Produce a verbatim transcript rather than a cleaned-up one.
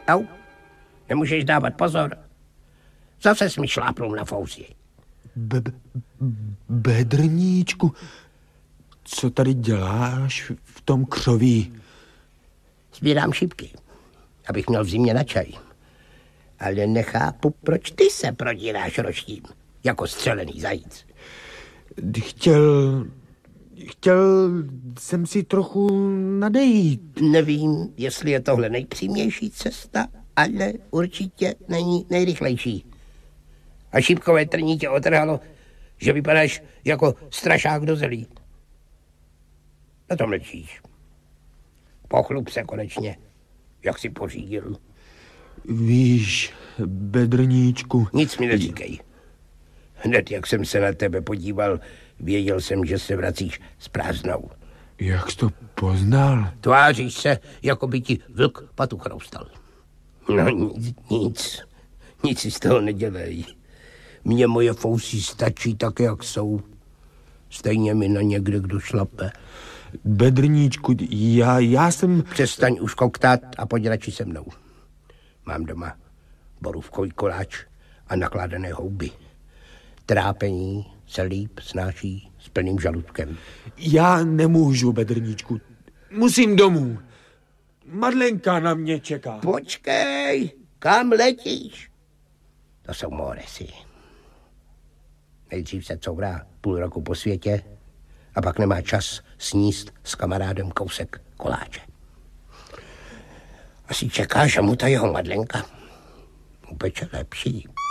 Au, nemůžeš dávat pozor. Zase jsi mi šlápnul na fouzi. Be- bedrníčku, co tady děláš v tom křoví? Sbírám šipky, abych měl v zimě na čaj. Ale nechápu, proč ty se prodíráš roštím, jako střelený zajíc. Chtěl... Chtěl jsem si trochu nadejít. Nevím, jestli je tohle nejpřímější cesta, ale určitě není nejrychlejší. A šipkové trní tě otrhalo, že vypadáš jako strašák do zelí. Na to mlčíš. Pochlup se konečně, jak jsi pořídil. Víš, bedrníčku... Nic mi neříkej. Hned, jak jsem se na tebe podíval, věděl jsem, že se vracíš s prázdnou. Jak jsi to poznal? Tváříš se, jako by ti vlk patu chroustal. No nic, nic. Nic si z toho nedělej. Mně moje fousy stačí tak, jak jsou. Stejně mi na někde kdo šlape. Bedrníčku, já, já jsem... Přestaň už koktát a pojď radši se mnou. Mám doma borůvkový koláč a nakládané houby. Trápení se líp snáší s plným žaludkem. Já nemůžu, bedrníčku. Musím domů. Madlenka na mě čeká. Počkej, kam letíš? To jsou moresy. Nejdřív se courá půl roku po světě a pak nemá čas sníst s kamarádem kousek koláče. Asi čeká, že mu ta jeho Madlenka upeče lepší.